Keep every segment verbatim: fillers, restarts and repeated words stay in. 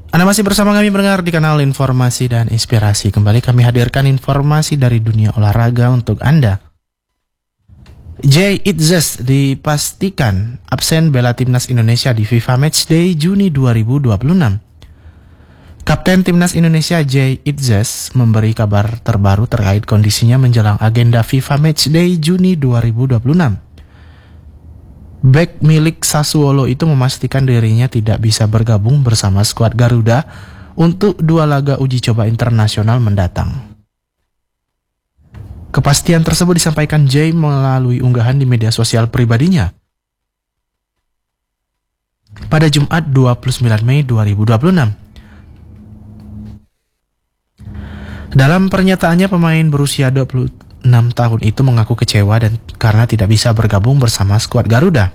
Anda masih bersama kami pendengar di kanal Informasi dan Inspirasi. Kembali kami hadirkan informasi dari dunia olahraga untuk Anda. Jay Itzes dipastikan absen bela timnas Indonesia di FIFA Matchday Juni dua ribu dua puluh enam. Kapten timnas Indonesia Jay Itzes memberi kabar terbaru terkait kondisinya menjelang agenda FIFA Matchday Juni dua ribu dua puluh enam. Bek milik Sassuolo itu memastikan dirinya tidak bisa bergabung bersama skuad Garuda untuk dua laga uji coba internasional mendatang. Kepastian tersebut disampaikan Jay melalui unggahan di media sosial pribadinya pada Jumat dua puluh sembilan Mei dua ribu dua puluh enam. Dalam pernyataannya, pemain berusia dua puluh enam tahun itu mengaku kecewa dan karena tidak bisa bergabung bersama skuad Garuda.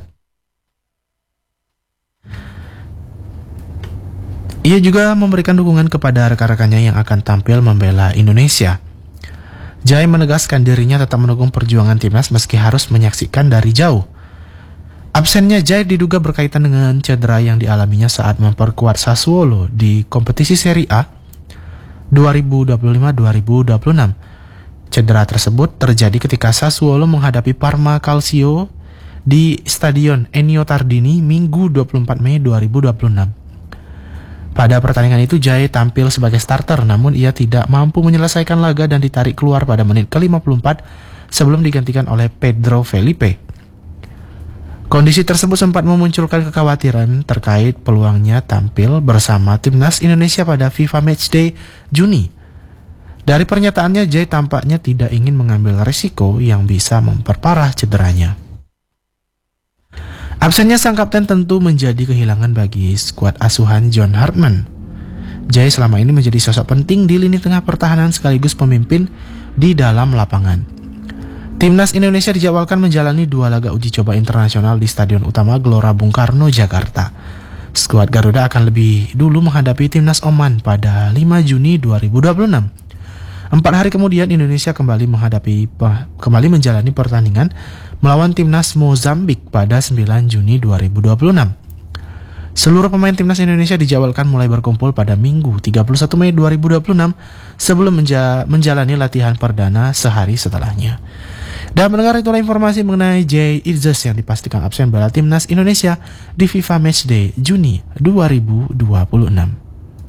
Ia juga memberikan dukungan kepada rekan-rekannya yang akan tampil membela Indonesia. Jay menegaskan dirinya tetap mendukung perjuangan timnas meski harus menyaksikan dari jauh. Absennya Jay diduga berkaitan dengan cedera yang dialaminya saat memperkuat Sassuolo di kompetisi Serie A dua ribu dua puluh lima dua ribu dua puluh enam. Cedera tersebut terjadi ketika Sassuolo menghadapi Parma Calcio di Stadion Ennio Tardini Minggu dua puluh empat Mei dua ribu dua puluh enam. Pada pertandingan itu Jay tampil sebagai starter, namun ia tidak mampu menyelesaikan laga dan ditarik keluar pada menit ke lima puluh empat sebelum digantikan oleh Pedro Felipe. Kondisi tersebut sempat memunculkan kekhawatiran terkait peluangnya tampil bersama timnas Indonesia pada FIFA Matchday Juni. Dari pernyataannya, Jay tampaknya tidak ingin mengambil risiko yang bisa memperparah cederanya. Absennya sang kapten tentu menjadi kehilangan bagi skuad asuhan John Hartman. Jay selama ini menjadi sosok penting di lini tengah pertahanan sekaligus pemimpin di dalam lapangan. Timnas Indonesia dijadwalkan menjalani dua laga uji coba internasional di Stadion Utama Gelora Bung Karno, Jakarta. Skuad Garuda akan lebih dulu menghadapi timnas Oman pada lima Juni dua ribu dua puluh enam. Empat hari kemudian Indonesia kembali menghadapi kembali menjalani pertandingan melawan timnas Mozambik pada sembilan Juni dua ribu dua puluh enam. Seluruh pemain timnas Indonesia dijadwalkan mulai berkumpul pada Minggu tiga puluh satu Mei dua ribu dua puluh enam sebelum menja- menjalani latihan perdana sehari setelahnya. Dan mendengar itulah informasi mengenai Jay Itzes yang dipastikan absen bela timnas Indonesia di FIFA Matchday Juni dua ribu dua puluh enam.